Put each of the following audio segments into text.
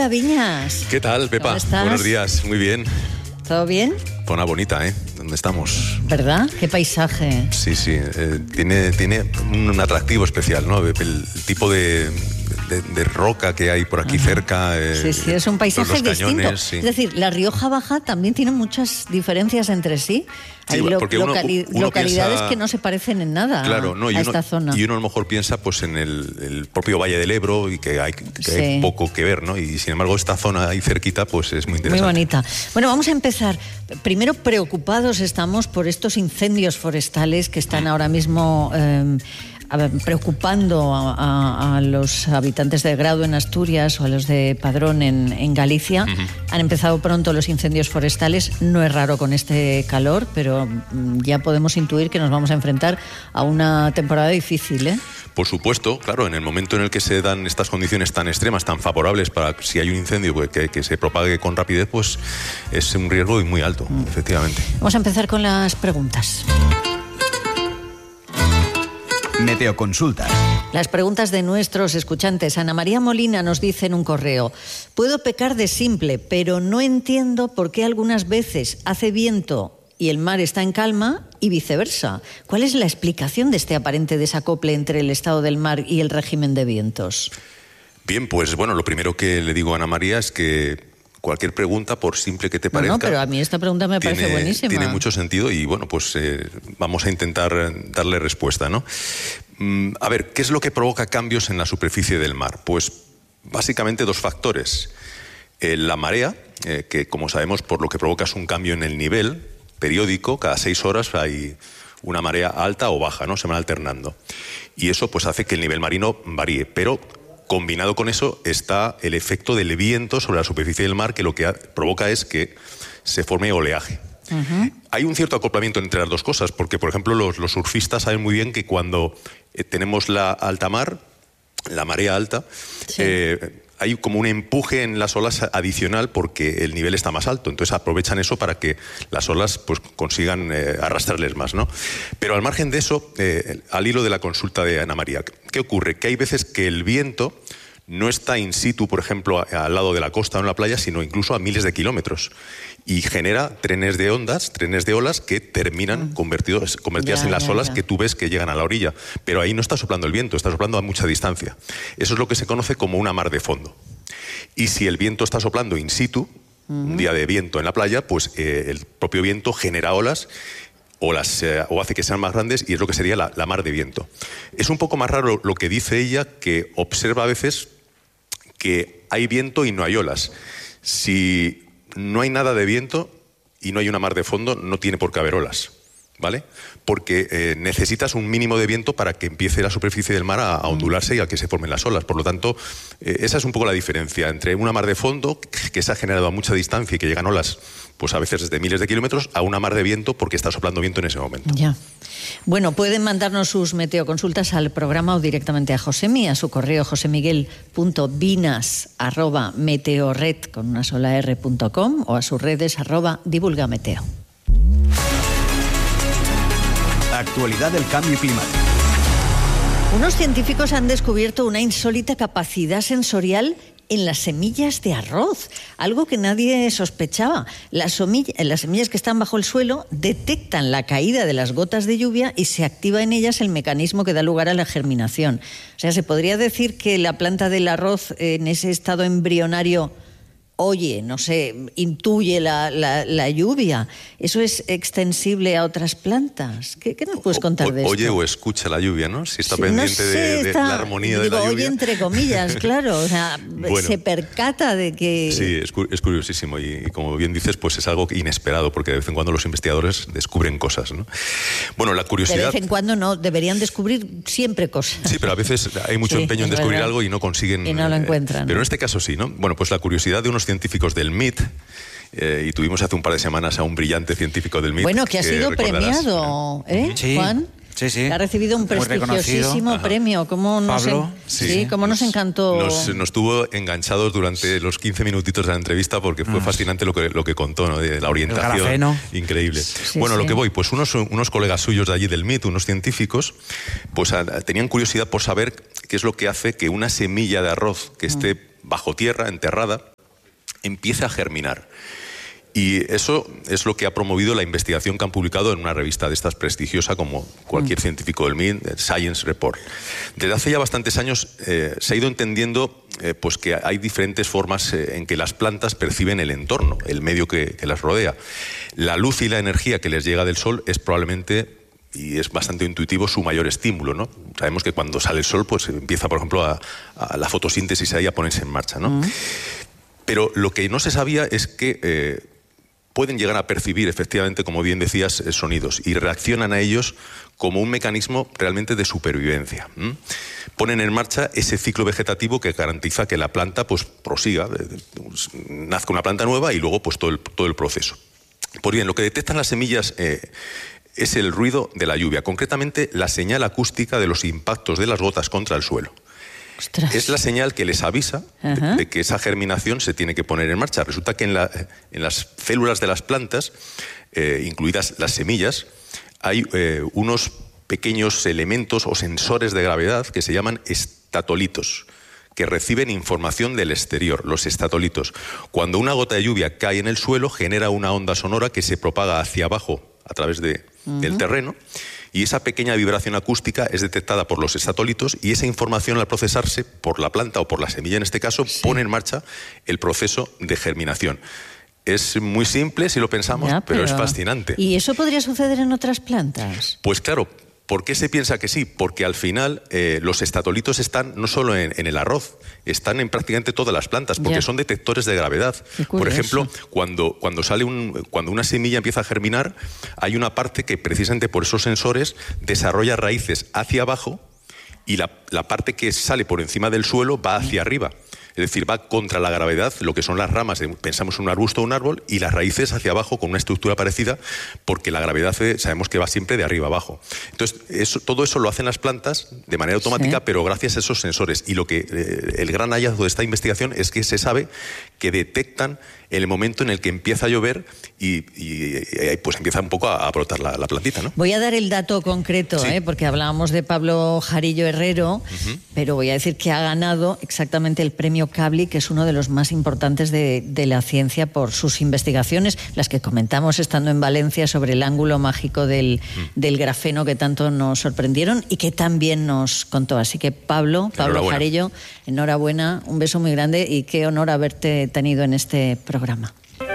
Hola, Viñas. ¿Qué tal, Pepa? ¿Cómo estás? Buenos días, muy bien. ¿Todo bien? Zona bonita, ¿eh? ¿Dónde estamos? ¿Verdad? Qué paisaje. Sí, sí. Tiene un atractivo especial, ¿no? El tipo de roca que hay por aquí cerca. Sí, es un paisaje los distinto. cañones, sí. Es decir, la Rioja Baja también tiene muchas diferencias entre sí. Sí, Hay porque uno localidades piensa, que no se parecen en nada a esta zona. Y uno a lo mejor piensa pues en el propio Valle del Ebro y que hay poco que ver, ¿no? Y sin embargo esta zona ahí cerquita pues es muy interesante. Muy bonita. Bueno, vamos a empezar. Primero, preocupados estamos por estos incendios forestales que están ahora mismo preocupando a los habitantes de Grado en Asturias o a los de Padrón en Galicia. Han empezado pronto los incendios forestales. No es raro con este calor, pero ya podemos intuir que nos vamos a enfrentar a una temporada difícil, ¿eh? Por supuesto, claro, en el momento en el que se dan estas condiciones tan extremas, tan favorables para si hay un incendio que se propague con rapidez, pues es un riesgo muy alto, efectivamente. Vamos a empezar con las preguntas. Meteoconsultas. Las preguntas de nuestros escuchantes. Ana María Molina nos dice en un correo: puedo pecar de simple, pero no entiendo por qué algunas veces hace viento y el mar está en calma y viceversa. ¿Cuál es la explicación de este aparente desacople entre el estado del mar y el régimen de vientos? Bien, pues bueno, lo primero que le digo a Ana María es que cualquier pregunta, por simple que te parezca... No, pero a mí esta pregunta me parece buenísima. Tiene mucho sentido y bueno, pues vamos a intentar darle respuesta, ¿no? A ver, ¿qué es lo que provoca cambios en la superficie del mar? Pues básicamente dos factores. La marea, que como sabemos por lo que provoca es un cambio en el nivel periódico, cada 6 horas hay una marea alta o baja, ¿no? Se van alternando. Y eso pues hace que el nivel marino varíe, pero combinado con eso está el efecto del viento sobre la superficie del mar, que lo que provoca es que se forme oleaje. Hay un cierto acoplamiento entre las dos cosas, porque, por ejemplo, los surfistas saben muy bien que cuando tenemos la alta mar, la marea alta, sí, hay como un empuje en las olas adicional porque el nivel está más alto. Entonces aprovechan eso para que las olas pues consigan arrastrarles más, ¿no? Pero al margen de eso, al hilo de la consulta de Ana María, ¿qué ocurre? Que hay veces que el viento no está in situ, por ejemplo, al lado de la costa o en la playa, sino incluso a miles de kilómetros. Y genera trenes de ondas, trenes de olas que terminan convertidas en las olas que tú ves que llegan a la orilla. Pero ahí no está soplando el viento, está soplando a mucha distancia. Eso es lo que se conoce como una mar de fondo. Y si el viento está soplando in situ, un día de viento en la playa, pues el propio viento genera olas o hace que sean más grandes y es lo que sería la mar de viento. Es un poco más raro lo que dice ella, que observa a veces que hay viento y no hay olas. Si no hay nada de viento y no hay una mar de fondo, no tiene por qué haber olas, ¿vale? Porque necesitas un mínimo de viento para que empiece la superficie del mar a ondularse y a que se formen las olas. Por lo tanto, esa es un poco la diferencia entre una mar de fondo que se ha generado a mucha distancia y que llegan olas, pues a veces desde miles de kilómetros, a una mar de viento porque está soplando viento en ese momento. Ya. Bueno, pueden mandarnos sus meteoconsultas al programa o directamente a Josemi, a su correo josemiguel.vinas@meteorred con una sola r.com o a sus redes @divulgameteo. Actualidad del cambio climático. Unos científicos han descubierto una insólita capacidad sensorial en las semillas de arroz, algo que nadie sospechaba. Las semillas que están bajo el suelo detectan la caída de las gotas de lluvia y se activa en ellas el mecanismo que da lugar a la germinación. O sea, se podría decir que la planta del arroz en ese estado embrionario intuye la lluvia. ¿Eso es extensible a otras plantas? ¿Qué nos puedes contar de esto? Oye o escucha la lluvia, ¿no? Si está pendiente de la armonía de la lluvia. Oye, entre comillas, claro. O sea, bueno, se percata de que... Sí, es curiosísimo. Y como bien dices, pues es algo inesperado, porque de vez en cuando los investigadores descubren cosas, ¿no? Bueno, la curiosidad... De vez en cuando no, deberían descubrir siempre cosas. Sí, pero a veces hay mucho empeño en descubrir algo y no consiguen... Y no lo encuentran. Pero en este caso sí, ¿no? Bueno, pues la curiosidad de unos científicos del MIT, y tuvimos hace un par de semanas a un brillante científico del MIT. Bueno, que ha sido premiado, Sí. Juan. Sí, sí. Ha recibido un prestigiosísimo premio. ¿Cómo Pablo. ¿Cómo nos encantó? Nos tuvo enganchados durante los 15 minutitos de la entrevista porque fue fascinante lo que contó, ¿no? De la orientación. Increíble. Sí, bueno, lo que voy, pues unos colegas suyos de allí del MIT, unos científicos, pues tenían curiosidad por saber qué es lo que hace que una semilla de arroz que esté bajo tierra, enterrada, empiece a germinar. Y eso es lo que ha promovido la investigación que han publicado en una revista de estas prestigiosa como cualquier científico del MIT, Science Report. Desde hace ya bastantes años se ha ido entendiendo pues que hay diferentes formas en que las plantas perciben el entorno, el medio que las rodea. La luz y la energía que les llega del sol es probablemente, y es bastante intuitivo, su mayor estímulo, ¿no? Sabemos que cuando sale el sol pues empieza, por ejemplo, a la fotosíntesis ahí a ponerse en marcha, ¿no? Pero lo que no se sabía es que pueden llegar a percibir, efectivamente, como bien decías, sonidos, y reaccionan a ellos como un mecanismo realmente de supervivencia. Ponen en marcha ese ciclo vegetativo que garantiza que la planta pues prosiga, nazca una planta nueva y luego pues todo el proceso. Pues bien, lo que detectan las semillas es el ruido de la lluvia, concretamente la señal acústica de los impactos de las gotas contra el suelo. Ostras. Es la señal que les avisa de que esa germinación se tiene que poner en marcha. Resulta que en las células de las plantas, incluidas las semillas, hay unos pequeños elementos o sensores de gravedad que se llaman estatolitos, que reciben información del exterior, los estatolitos. Cuando una gota de lluvia cae en el suelo, genera una onda sonora que se propaga hacia abajo a través del terreno, y esa pequeña vibración acústica es detectada por los estatolitos, y esa información, al procesarse por la planta o por la semilla en este caso, pone en marcha el proceso de germinación. Es muy simple si lo pensamos, pero es fascinante. ¿Y eso podría suceder en otras plantas? Pues claro. ¿Por qué se piensa que sí? Porque al final los estatolitos están no solo en el arroz, están en prácticamente todas las plantas, porque son detectores de gravedad. Por ejemplo, cuando una semilla empieza a germinar, hay una parte que precisamente por esos sensores desarrolla raíces hacia abajo, y la parte que sale por encima del suelo va hacia arriba. Es decir, va contra la gravedad, lo que son las ramas, pensamos en un arbusto o un árbol, y las raíces hacia abajo con una estructura parecida, porque la gravedad sabemos que va siempre de arriba abajo. Entonces, todo eso lo hacen las plantas de manera automática, pero gracias a esos sensores. Y lo que el gran hallazgo de esta investigación es que se sabe que detectan el momento en el que empieza a llover y pues empieza un poco a brotar la plantita, ¿no? Voy a dar el dato concreto, porque hablábamos de Pablo Jarillo Herrero, pero voy a decir que ha ganado exactamente el premio Kavli, que es uno de los más importantes de la ciencia por sus investigaciones, las que comentamos estando en Valencia sobre el ángulo mágico del grafeno, que tanto nos sorprendieron y que también nos contó. Así que Pablo Jarillo, enhorabuena, un beso muy grande y qué honor haberte tenido en este programa.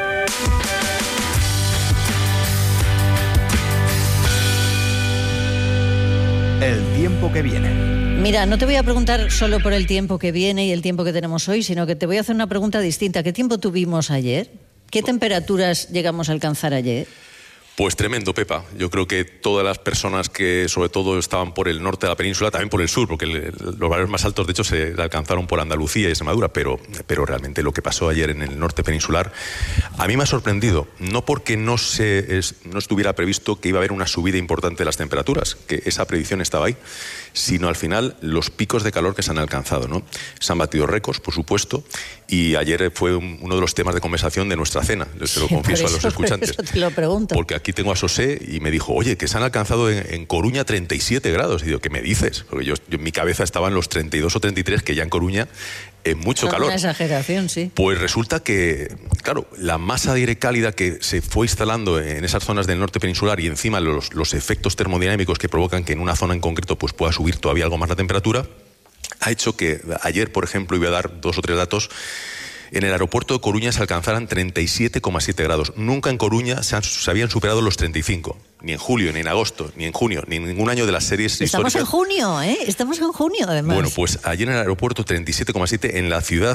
El tiempo que viene. Mira, no te voy a preguntar solo por el tiempo que viene y el tiempo que tenemos hoy, sino que te voy a hacer una pregunta distinta. ¿Qué tiempo tuvimos ayer? ¿Qué temperaturas llegamos a alcanzar ayer? Pues tremendo, Pepa. Yo creo que todas las personas que sobre todo estaban por el norte de la península, también por el sur, porque los valores más altos de hecho se alcanzaron por Andalucía y Extremadura, pero realmente lo que pasó ayer en el norte peninsular a mí me ha sorprendido, no porque no estuviera previsto que iba a haber una subida importante de las temperaturas, que esa predicción estaba ahí, sino al final los picos de calor que se han alcanzado, ¿no? Se han batido récords, por supuesto, y ayer fue uno de los temas de conversación de nuestra cena, se lo confieso a los escuchantes. Por eso te lo pregunto. Porque aquí tengo a José y me dijo, oye, que se han alcanzado en Coruña 37 grados. Y digo, ¿qué me dices? Porque yo en mi cabeza estaban los 32 o 33, que ya en Coruña mucho calor. Una exageración, sí. Pues resulta que, claro, la masa de aire cálida que se fue instalando en esas zonas del norte peninsular y encima los efectos termodinámicos que provocan que en una zona en concreto pues pueda subir todavía algo más la temperatura, ha hecho que ayer, por ejemplo, iba a dar 2 o 3 datos, en el aeropuerto de Coruña se alcanzaran 37,7 grados. Nunca en Coruña se habían superado los 35. Ni en julio, ni en agosto, ni en junio, ni en ningún año de las series históricas. Estamos en junio, ¿eh? Estamos en junio, además. Bueno, pues ayer en el aeropuerto 37,7, en la ciudad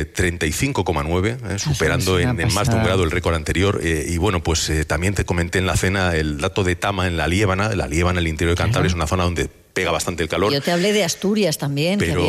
35,9, superando en más de un grado el récord anterior. Y bueno, pues también te comenté en la cena el dato de Tama en la Liébana, el interior de Cantabria, es una zona donde pega bastante el calor. Yo te hablé de Asturias también. Pero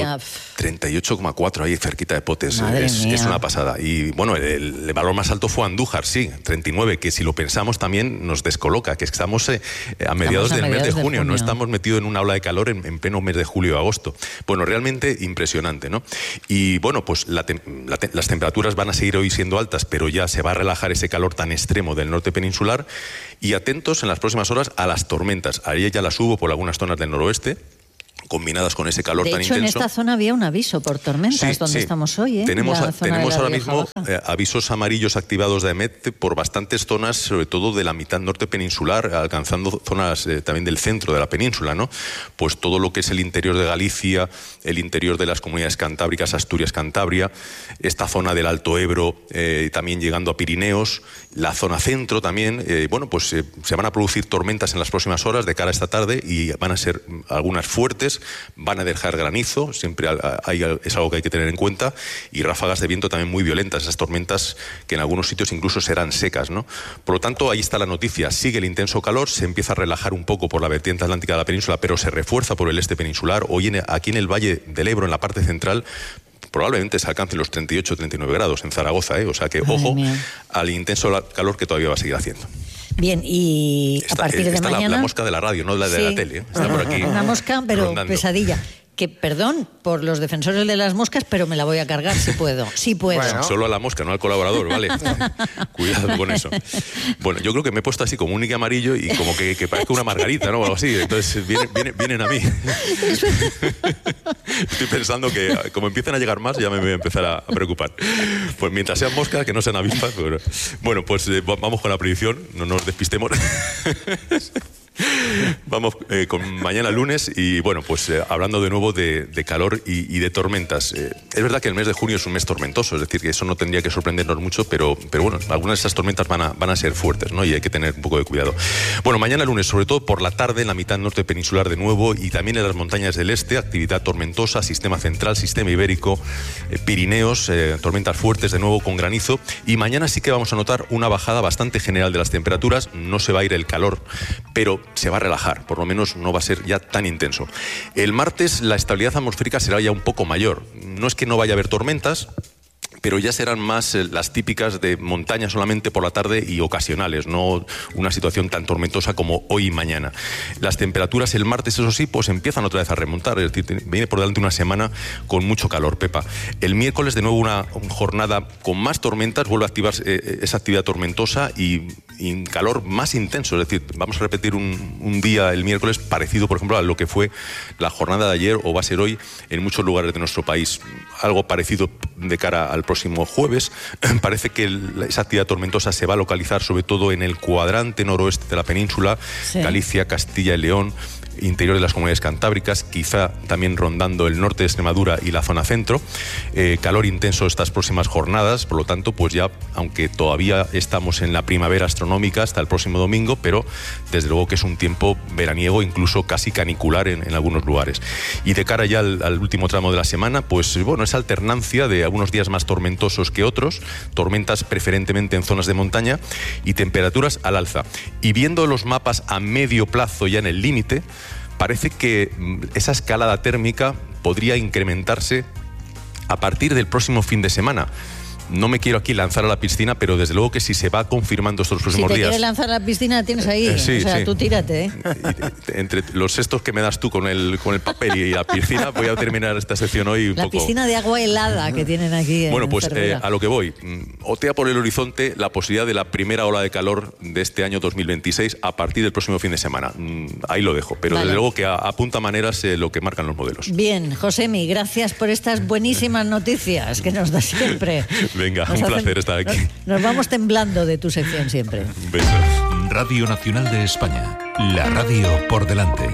38,4 ahí cerquita de Potes, es una pasada. Y bueno, el valor más alto fue Andújar, sí, 39, que si lo pensamos también nos descoloca, que estamos a mediados del mes de junio, no estamos metidos en una ola de calor en pleno mes de julio o agosto. Bueno, realmente impresionante, ¿no? Y bueno, pues las temperaturas van a seguir hoy siendo altas, pero ya se va a relajar ese calor tan extremo del norte peninsular, y atentos en las próximas horas a las tormentas. Ayer ya las hubo por algunas zonas del noroeste, combinadas con ese calor tan intenso. De hecho, en esta zona había un aviso por tormentas, donde estamos hoy. Tenemos ahora mismo avisos amarillos activados de AEMET por bastantes zonas, sobre todo de la mitad norte peninsular, alcanzando zonas también del centro de la península, ¿no? Pues todo lo que es el interior de Galicia, el interior de las comunidades cantábricas, Asturias, Cantabria, esta zona del Alto Ebro, también llegando a Pirineos, la zona centro también. Se van a producir tormentas en las próximas horas de cara a esta tarde y van a ser algunas fuertes. Van a dejar granizo, siempre es algo que hay que tener en cuenta, y ráfagas de viento también muy violentas, esas tormentas que en algunos sitios incluso serán secas, ¿no? Por lo tanto, ahí está la noticia. Sigue el intenso calor, se empieza a relajar un poco por la vertiente atlántica de la península, pero se refuerza por el este peninsular. Hoy aquí en el Valle del Ebro, en la parte central, probablemente se alcancen los 38 o 39 grados en Zaragoza, o sea que ojo al intenso calor que todavía va a seguir haciendo. Bien, y a partir de mañana... la mosca de la radio, no la de la tele. Está por aquí. Una mosca, pero rondando. Pesadilla. Que, perdón por los defensores de las moscas, pero me la voy a cargar si puedo. Sí puedo. Bueno. Solo a la mosca, no al colaborador, ¿vale? Cuidado con eso. Bueno, yo creo que me he puesto así como un nique amarillo y como que parezca una margarita, ¿no? O algo así. Entonces vienen a mí. Estoy pensando que como empiezan a llegar más ya me voy a empezar a preocupar. Pues mientras sean moscas, que no sean avispas. Pero... Bueno, pues vamos con la predicción, no nos despistemos. Vamos con mañana lunes y hablando de nuevo de calor y de tormentas. Es verdad que el mes de junio es un mes tormentoso, es decir, que eso no tendría que sorprendernos mucho, pero bueno, algunas de esas tormentas van a ser fuertes, ¿no? Y hay que tener un poco de cuidado. Bueno, mañana lunes, sobre todo por la tarde, en la mitad norte peninsular de nuevo y también en las montañas del este, actividad tormentosa, sistema central, sistema ibérico, Pirineos, tormentas fuertes de nuevo con granizo, y mañana sí que vamos a notar una bajada bastante general de las temperaturas. No se va a ir el calor, pero se va a relajar, por lo menos no va a ser ya tan intenso. El martes la estabilidad atmosférica será ya un poco mayor. No es que no vaya a haber tormentas, pero ya serán más las típicas de montaña solamente por la tarde y ocasionales, no una situación tan tormentosa como hoy y mañana. Las temperaturas el martes, eso sí, pues empiezan otra vez a remontar, es decir, viene por delante una semana con mucho calor, Pepa. El miércoles de nuevo una jornada con más tormentas, vuelve a activarse esa actividad tormentosa y calor más intenso, es decir, vamos a repetir un día el miércoles parecido, por ejemplo, a lo que fue la jornada de ayer o va a ser hoy en muchos lugares de nuestro país. Algo parecido de cara al próximo jueves. Parece que esa actividad tormentosa se va a localizar sobre todo en el cuadrante noroeste de la península, Galicia, Castilla y León, interior de las comunidades cantábricas, quizá también rondando el norte de Extremadura y la zona centro. Calor intenso estas próximas jornadas, por lo tanto, pues ya, aunque todavía estamos en la primavera astronómica hasta el próximo domingo, pero desde luego que es un tiempo veraniego, incluso casi canicular en algunos lugares. Y de cara ya al último tramo de la semana, pues bueno, esa alternancia de algunos días más tormentosos que otros, tormentas preferentemente en zonas de montaña y temperaturas al alza. Y viendo los mapas a medio plazo ya en el límite, parece que esa escalada térmica podría incrementarse a partir del próximo fin de semana. No me quiero aquí lanzar a la piscina, pero desde luego que si se va confirmando estos próximos días... Si te quieres lanzar a la piscina, tienes ahí. Tú tírate. Entre los cestos que me das tú con el papel y la piscina, voy a terminar esta sección hoy un poco... La piscina de agua helada que tienen aquí. Bueno, pues a lo que voy. Otea por el horizonte la posibilidad de la primera ola de calor de este año 2026 a partir del próximo fin de semana. Ahí lo dejo. Pero desde luego que apunta maneras lo que marcan los modelos. Bien, Josemi, gracias por estas buenísimas noticias que nos da siempre. Venga, un placer estar aquí. Nos vamos temblando de tu sección siempre. Besos. Radio Nacional de España. La radio por delante.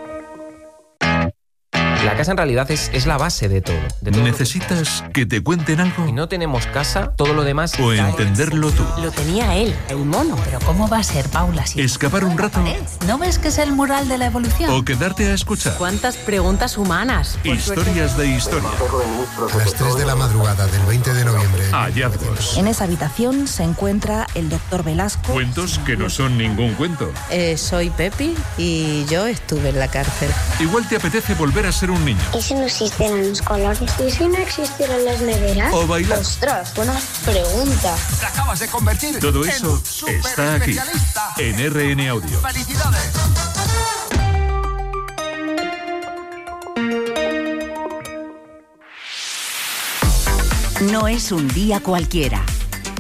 La casa en realidad es la base de todo. ¿Necesitas que te cuenten algo? Si no tenemos casa, todo lo demás... O entenderlo tú. Lo tenía él, el mono. Pero ¿cómo va a ser, Paula? Si ¿escapar un rato? ¿No ves que es el mural de la evolución? ¿O quedarte a escuchar? ¿Cuántas preguntas humanas? Historias de historia. A las 3 de la madrugada del 20 de noviembre. Hallazgos. En esa habitación se encuentra el doctor Velasco. Cuentos que no son ningún cuento. Soy Pepi y yo estuve en la cárcel. Igual te apetece volver a ser un niño. ¿Y si no existieran los colores? ¿Y si no existieran las neveras? O bailar. ¡Ostras, buena pregunta! Te acabas de convertir. Todo eso está aquí, en RN Audio. ¡Felicidades! No es un día cualquiera.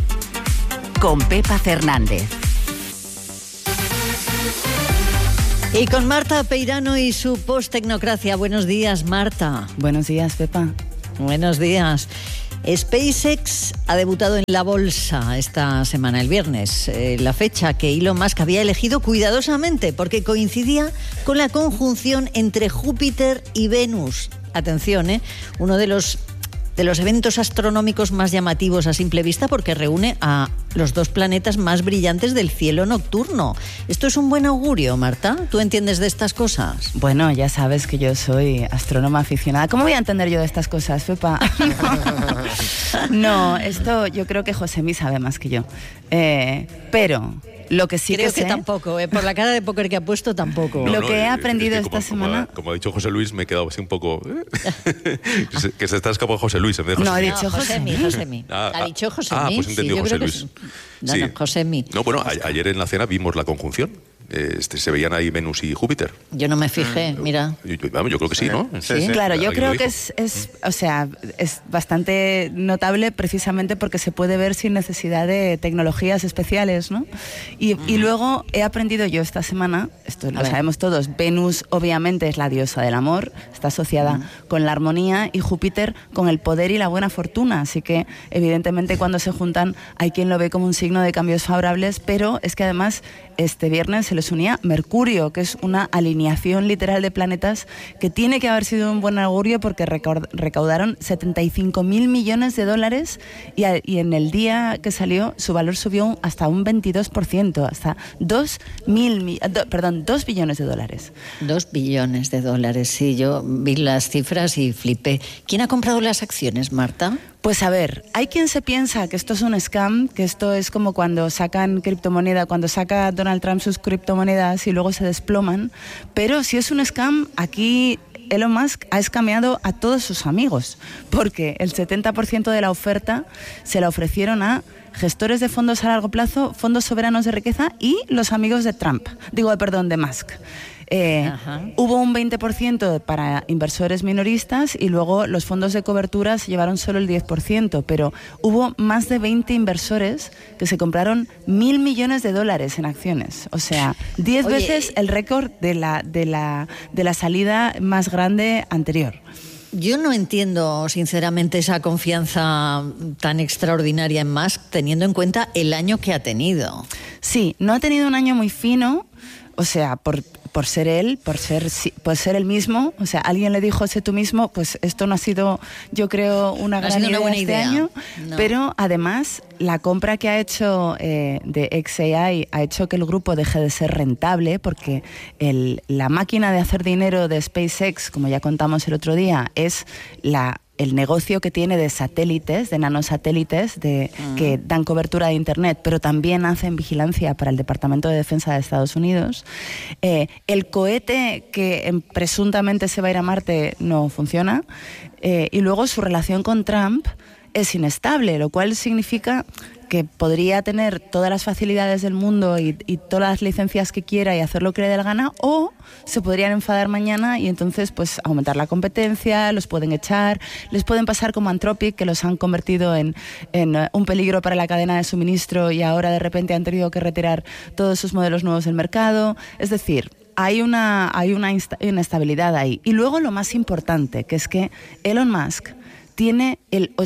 Con Pepa Fernández. Y con Marta Peirano y su post-tecnocracia. Buenos días, Marta. Buenos días, Pepa. Buenos días. SpaceX ha debutado en la bolsa esta semana, el viernes, la fecha que Elon Musk había elegido cuidadosamente porque coincidía con la conjunción entre Júpiter y Venus. Atención, uno de los eventos astronómicos más llamativos a simple vista porque reúne a los dos planetas más brillantes del cielo nocturno. ¿Esto es un buen augurio, Marta? ¿Tú entiendes de estas cosas? Bueno, ya sabes que yo soy astrónoma aficionada. ¿Cómo voy a entender yo de estas cosas, Pepa? No, esto yo creo que Josemi sabe más que yo. Pero lo que sí creo que sé... que tampoco, por la cara de póker que ha puesto tampoco. Lo que he aprendido esta semana... Como ha dicho José Luis, me he quedado así un poco... que se está escapando José Luis en vez de José. No, he dicho Josemi. Ha dicho Josemi. Pues entendió José Luis. Sí. No, Josemi. No, bueno, ayer en la cena vimos la conjunción. Se veían ahí Venus y Júpiter. Yo no me fijé, mira. Yo creo que sí, ¿no? Sí. Claro, yo creo que es bastante notable precisamente porque se puede ver sin necesidad de tecnologías especiales, ¿no? Y luego he aprendido yo esta semana, esto lo sabemos todos, Venus obviamente es la diosa del amor, está asociada con la armonía, y Júpiter con el poder y la buena fortuna, así que evidentemente cuando se juntan hay quien lo ve como un signo de cambios favorables, pero es que además este viernes se les unía Mercurio, que es una alineación literal de planetas que tiene que haber sido un buen augurio porque recaudaron 75.000 millones de dólares y en el día que salió su valor subió hasta un 22%, hasta 2 billones de dólares. 2 billones de dólares, sí, yo vi las cifras y flipé. ¿Quién ha comprado las acciones, Marta? Pues a ver, hay quien se piensa que esto es un scam, que esto es como cuando sacan criptomoneda, cuando saca Donald Trump sus criptomonedas y luego se desploman, pero si es un scam, aquí Elon Musk ha escameado a todos sus amigos, porque el 70% de la oferta se la ofrecieron a gestores de fondos a largo plazo, fondos soberanos de riqueza y los amigos de de Musk. Hubo un 20% para inversores minoristas y luego los fondos de cobertura se llevaron solo el 10%, pero hubo más de 20 inversores que se compraron 1.000 millones de dólares en acciones. O sea, 10 veces el récord de la salida más grande anterior. Yo no entiendo, sinceramente, esa confianza tan extraordinaria en Musk, teniendo en cuenta el año que ha tenido. Sí, no ha tenido un año muy fino, o sea, por ser él, por ser el mismo, o sea, alguien le dijo, sé tú mismo, pues esto no ha sido, yo creo, una gran idea año, no. Pero además la compra que ha hecho de xAI ha hecho que el grupo deje de ser rentable, porque la máquina de hacer dinero de SpaceX, como ya contamos el otro día, es el negocio que tiene de satélites, de nanosatélites, que dan cobertura de Internet, pero también hacen vigilancia para el Departamento de Defensa de Estados Unidos. El cohete que presuntamente se va a ir a Marte no funciona. Y luego su relación con Trump es inestable, lo cual significa que podría tener todas las facilidades del mundo y todas las licencias que quiera y hacer lo que le dé la gana, o se podrían enfadar mañana y entonces pues aumentar la competencia, los pueden echar, les pueden pasar como Anthropic, que los han convertido en un peligro para la cadena de suministro y ahora de repente han tenido que retirar todos sus modelos nuevos del mercado. Es decir, hay una inestabilidad ahí. Y luego lo más importante, que es que Elon Musk tiene el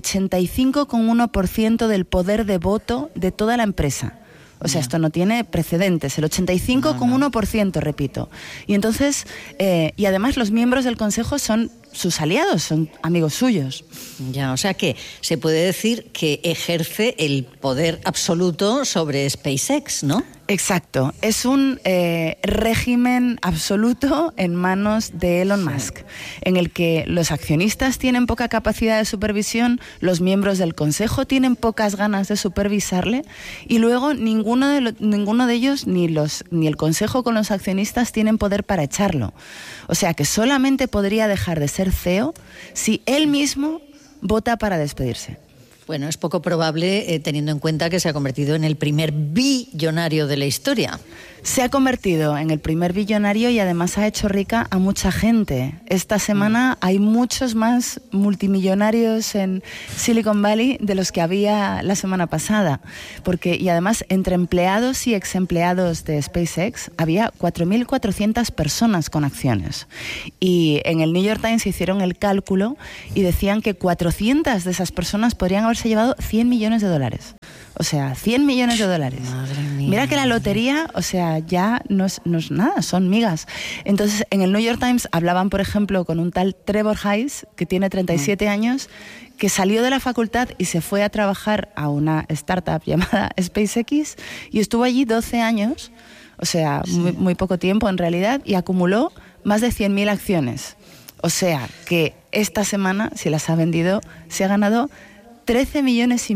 85,1% del poder de voto de toda la empresa. O sea, esto no tiene precedentes, el 85,1%, repito. Y entonces, y además los miembros del Consejo son sus aliados, son amigos suyos. Ya, o sea que se puede decir que ejerce el poder absoluto sobre SpaceX, ¿no? Exacto, es un régimen absoluto en manos de Elon Musk, en el que los accionistas tienen poca capacidad de supervisión, los miembros del consejo tienen pocas ganas de supervisarle y luego ninguno de ellos, ni el consejo con los accionistas, tienen poder para echarlo. O sea que solamente podría dejar de ser CEO si él mismo vota para despedirse. Bueno, es poco probable teniendo en cuenta que se ha convertido en el primer billonario de la historia. Se ha convertido en el primer billonario y además ha hecho rica a mucha gente. Esta semana hay muchos más multimillonarios en Silicon Valley de los que había la semana pasada. Y además, entre empleados y exempleados de SpaceX, había 4.400 personas con acciones. Y en el New York Times hicieron el cálculo y decían que 400 de esas personas podrían haberse llevado $100 millones. O sea, $100 millones. Madre mía. Mira que la lotería, o sea, ya no es nada, son migas. Entonces, en el New York Times hablaban, por ejemplo, con un tal Trevor Hayes, que tiene 37 años, que salió de la facultad y se fue a trabajar a una startup llamada SpaceX y estuvo allí 12 años, o sea, muy poco tiempo en realidad, y acumuló más de 100.000 acciones. O sea, que esta semana, si las ha vendido, se ha ganado $13,5 millones.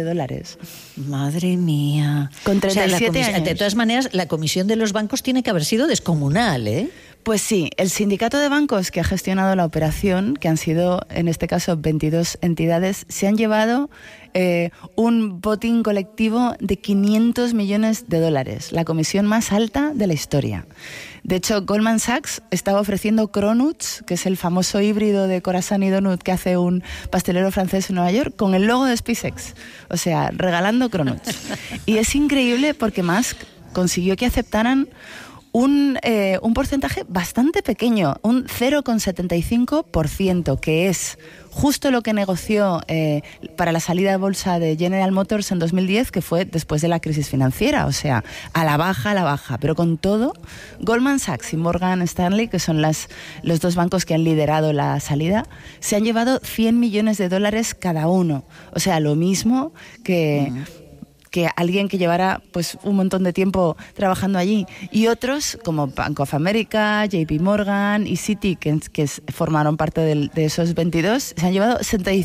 Madre mía. Con 37 años. De todas maneras, la comisión de los bancos tiene que haber sido descomunal, ¿eh? Pues sí, el sindicato de bancos que ha gestionado la operación, que han sido en este caso 22 entidades, se han llevado un botín colectivo de $500 millones, la comisión más alta de la historia. De hecho, Goldman Sachs estaba ofreciendo Cronuts, que es el famoso híbrido de croissant y donut que hace un pastelero francés en Nueva York, con el logo de SpaceX. O sea, regalando Cronuts. Y es increíble porque Musk consiguió que aceptaran un porcentaje bastante pequeño, un 0,75%, que es justo lo que negoció para la salida de bolsa de General Motors en 2010, que fue después de la crisis financiera, o sea, a la baja. Pero con todo, Goldman Sachs y Morgan Stanley, que son los dos bancos que han liderado la salida, se han llevado $100 millones cada uno. O sea, lo mismo que alguien que llevara pues un montón de tiempo trabajando allí, y otros como Bank of America, JP Morgan y Citi, que formaron parte de esos 22, se han llevado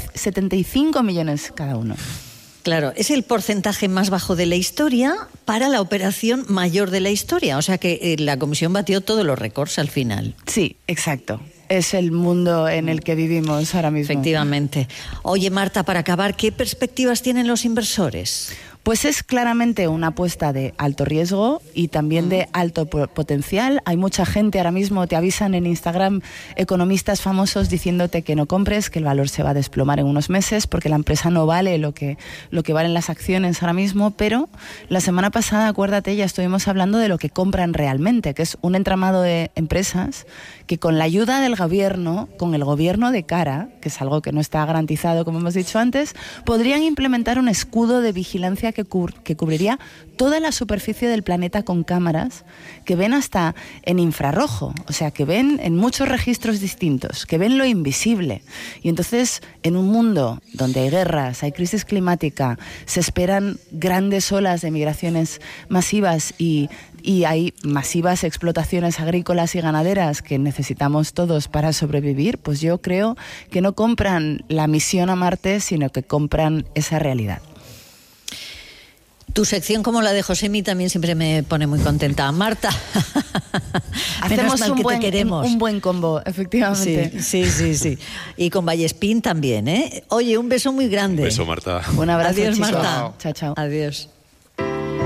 75 millones cada uno. Claro, es el porcentaje más bajo de la historia para la operación mayor de la historia, o sea que la comisión batió todos los récords al final. Sí, exacto. Es el mundo en el que vivimos ahora mismo. Efectivamente. Oye, Marta, para acabar, ¿qué perspectivas tienen los inversores? Pues es claramente una apuesta de alto riesgo y también de alto potencial. Hay mucha gente ahora mismo, te avisan en Instagram, economistas famosos diciéndote que no compres, que el valor se va a desplomar en unos meses porque la empresa no vale lo que valen las acciones ahora mismo, pero la semana pasada, acuérdate, ya estuvimos hablando de lo que compran realmente, que es un entramado de empresas que con la ayuda del gobierno, con el gobierno de cara, que es algo que no está garantizado, como hemos dicho antes, podrían implementar un escudo de vigilancia que cubriría toda la superficie del planeta con cámaras que ven hasta en infrarrojo, o sea, que ven en muchos registros distintos, que ven lo invisible. Y entonces, en un mundo donde hay guerras, hay crisis climática, se esperan grandes olas de migraciones masivas y hay masivas explotaciones agrícolas y ganaderas que necesitamos todos para sobrevivir, pues yo creo que no compran la misión a Marte, sino que compran esa realidad. Tu sección, como la de Josemi, también siempre me pone muy contenta. Marta, hacemos un buen combo, efectivamente. Sí. Y con Vallespín también, ¿eh? Oye, un beso muy grande. Un beso, Marta. Un abrazo, Adiós, chicos. Marta. Chao. Adiós.